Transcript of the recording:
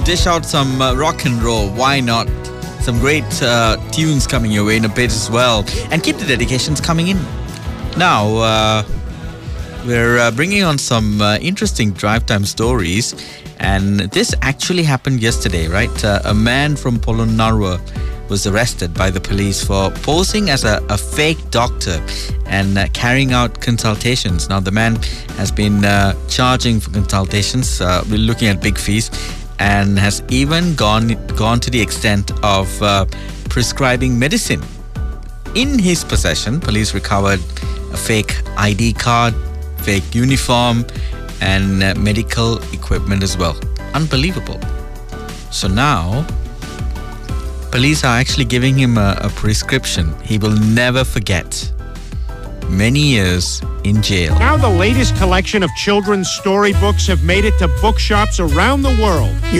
Dish out some rock and roll. Why not? Some great tunes coming your way in a bit as well. And keep the dedications coming in. Now, we're bringing on some interesting drive time stories. And this actually happened yesterday, right? A man from Polonnaruwa was arrested by the police for posing as a fake doctor and carrying out consultations. Now, the man has been charging for consultations. We're looking at big fees, and has even gone to the extent of prescribing medicine. In his possession, police recovered a fake ID card, fake uniform, and medical equipment as well. Unbelievable. So now, police are actually giving him a prescription he will never forget. Many years in jail. Now the latest collection of children's storybooks have made it to bookshops around the world.